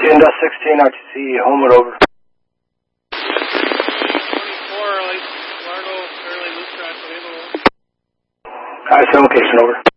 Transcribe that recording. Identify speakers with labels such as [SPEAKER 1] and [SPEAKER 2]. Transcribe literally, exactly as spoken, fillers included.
[SPEAKER 1] ten sixteen R T C, Homewood over.
[SPEAKER 2] twenty-four, like Largo, fairly loose track,
[SPEAKER 1] Alright, seven location over.